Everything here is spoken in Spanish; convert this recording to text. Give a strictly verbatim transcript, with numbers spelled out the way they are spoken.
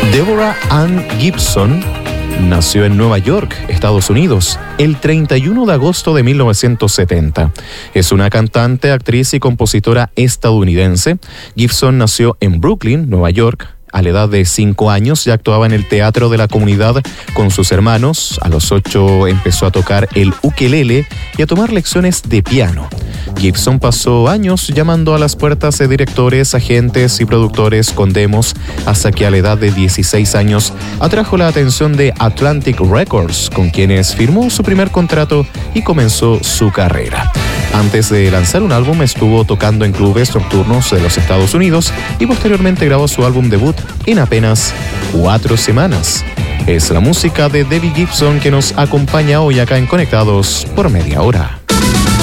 Deborah Ann Gibson nació en Nueva York, Estados Unidos, el treinta y uno de agosto de mil novecientos setenta. Es una cantante, actriz y compositora estadounidense. Gibson nació en Brooklyn, Nueva York. A la edad de cinco años ya actuaba en el teatro de la comunidad con sus hermanos. A los ocho empezó a tocar el ukelele y a tomar lecciones de piano. Gibson pasó años llamando a las puertas de directores, agentes y productores con demos hasta que a la edad de dieciséis años atrajo la atención de Atlantic Records, con quienes firmó su primer contrato y comenzó su carrera. Antes de lanzar un álbum estuvo tocando en clubes nocturnos de los Estados Unidos y posteriormente grabó su álbum debut en apenas cuatro semanas. Es la música de Debbie Gibson que nos acompaña hoy acá en Conectados por media hora.